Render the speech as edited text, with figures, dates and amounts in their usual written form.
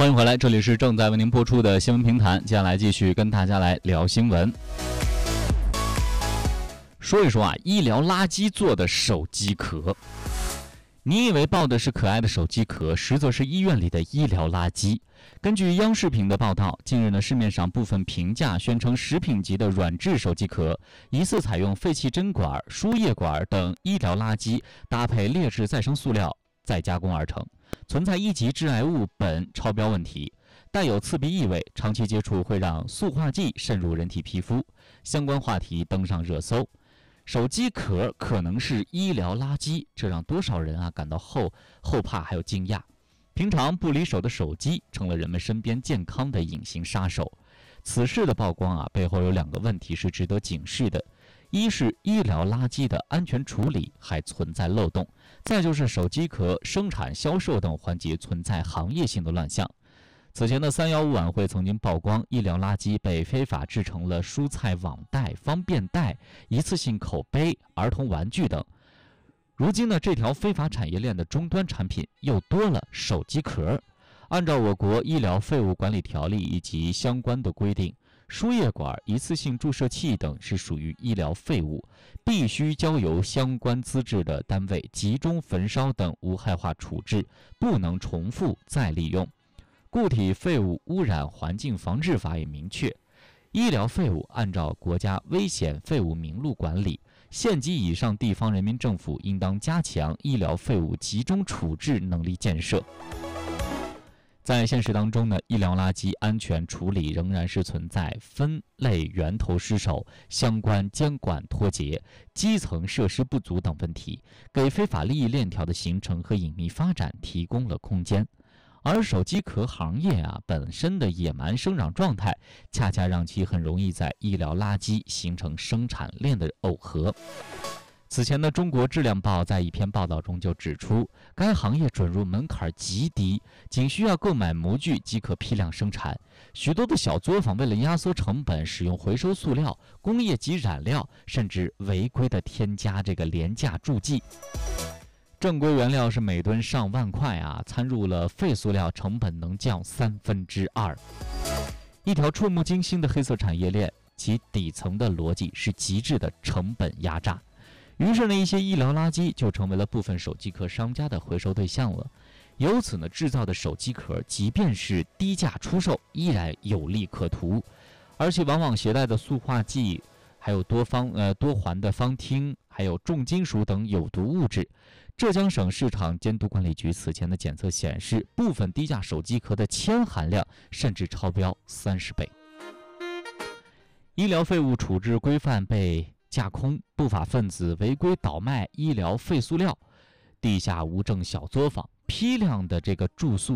欢迎回来，这里是正在为您播出的新闻评谈。接下来继续跟大家来聊新闻，说一说医疗垃圾做的手机壳。你以为抱的是可爱的手机壳，实则是医院里的医疗垃圾。根据央视频的报道，近日市面上部分评价宣称食品级的软质手机壳，疑似采用废弃针管、输液管等医疗垃圾，搭配劣质再生塑料再加工而成，存在一级致癌物苯超标问题，带有刺鼻异味，长期接触会让塑化剂渗入人体皮肤。相关话题登上热搜。手机壳可能是医疗垃圾，这让多少人感到后怕还有惊讶。平常不离手的手机成了人们身边健康的隐形杀手。此事的曝光背后有2个问题是值得警示的。一是医疗垃圾的安全处理还存在漏洞，再就是手机壳生产、销售等环节存在行业性的乱象。此前的315晚会曾经曝光医疗垃圾被非法制成了蔬菜网袋、方便袋、一次性口杯、儿童玩具等。如今这条非法产业链的终端产品又多了手机壳。按照我国医疗废物管理条例以及相关的规定，输液管、一次性注射器等是属于医疗废物，必须交由相关资质的单位集中焚烧等无害化处置，不能重复再利用。固体废物污染环境防治法也明确，医疗废物按照国家危险废物名录管理，县级以上地方人民政府应当加强医疗废物集中处置能力建设。在现实当中医疗垃圾安全处理仍然是存在分类源头失守、相关监管脱节、基层设施不足等问题，给非法利益链条的形成和隐秘发展提供了空间。而手机壳行业本身的野蛮生长状态，恰恰让其很容易在医疗垃圾形成生产链的耦合。此前的《中国质量报》在一篇报道中就指出，该行业准入门槛极低，仅需要购买模具即可批量生产。许多的小作坊为了压缩成本，使用回收塑料、工业级染料，甚至违规的添加廉价助剂。正规原料是每吨上万块参入了废塑料，成本能降2/3。一条触目惊心的黑色产业链，其底层的逻辑是极致的成本压榨。于是一些医疗垃圾就成为了部分手机壳商家的回收对象了。由此制造的手机壳，即便是低价出售，依然有利可图，而且往往携带的塑化剂，还有多环的芳烃，还有重金属等有毒物质。浙江省市场监督管理局此前的检测显示，部分低价手机壳的铅含量甚至超标30倍。医疗废物处置规范被架空，不法分子违规倒卖医疗废塑料，地下无证小作坊批量的注塑